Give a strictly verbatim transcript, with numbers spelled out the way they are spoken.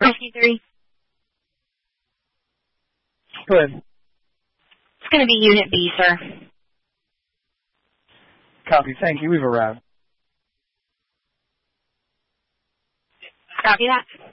Rescue three. Go ahead. It's going to be Unit B, sir. Copy. Thank you. We've arrived. Copy that.